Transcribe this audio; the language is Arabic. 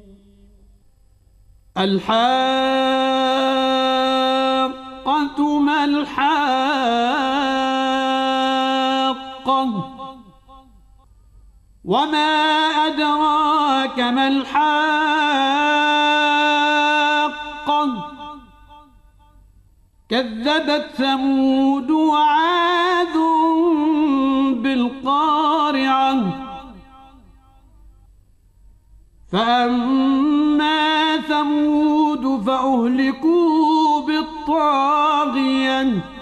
الحاقة ما الحاقة وما أدراك ما الحاقة كذبت ثمود وعاد بالقارعة فأما ثمود فأهلكوا بالطاغية